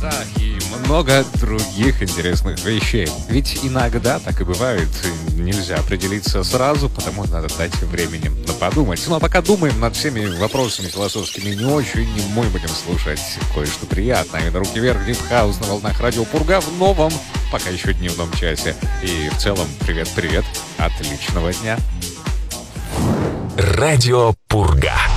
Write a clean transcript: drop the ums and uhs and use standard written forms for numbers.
местах и много других интересных вещей. Ведь иногда так и бывает. Нельзя определиться сразу, потому надо дать времени на подумать. Ну а пока думаем над всеми вопросами философскими не очень, мы будем слушать кое-что приятное. На руки вверх, Deep House на волнах Радио Пурга в новом, пока еще дневном часе. И в целом, привет-привет, отличного дня. Радио Пурга.